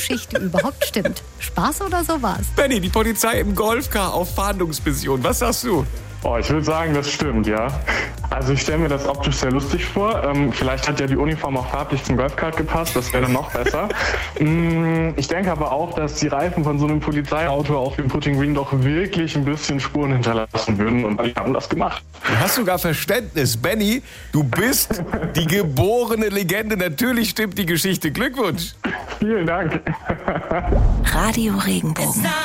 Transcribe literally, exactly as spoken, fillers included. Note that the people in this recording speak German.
Geschichte überhaupt stimmt. Spaß oder sowas? Benni, die Polizei im Golfcar auf Fahndungsmission. Was sagst du? Oh, ich würde sagen, das stimmt, ja. Also ich stelle mir das optisch sehr lustig vor. Ähm, vielleicht hat ja die Uniform auch farblich zum Golfkart gepasst, das wäre dann noch besser. mm, ich denke aber auch, dass die Reifen von so einem Polizeiauto auf dem Putting Green doch wirklich ein bisschen Spuren hinterlassen würden und die haben das gemacht. Du hast sogar Verständnis. Benni, du bist die geborene Legende. Natürlich stimmt die Geschichte. Glückwunsch. Vielen Dank. Radio Regenbogen.